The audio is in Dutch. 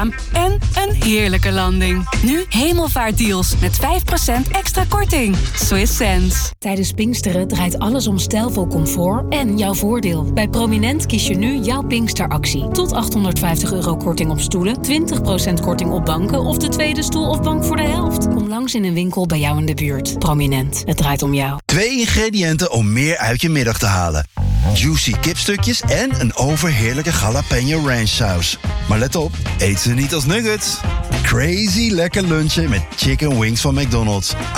bekwaam en een heerlijke landing. Nu hemelvaartdeals met 5% extra korting. Swiss sense. Tijdens Pinksteren draait alles om stijlvol comfort en jouw voordeel. Bij Prominent kies je nu jouw Pinksteractie. Tot €850 korting op stoelen, 20% korting op banken of de tweede stoel of bank voor de helft. Kom langs in een winkel bij jou in de buurt. Prominent, het draait om jou. 2 ingrediënten om meer uit je middag te halen. Juicy kipstukjes en een overheerlijke jalapeno ranch saus. Maar let op, eet ze niet als nuggets. Crazy lekker lunchen met chicken wings van McDonald's.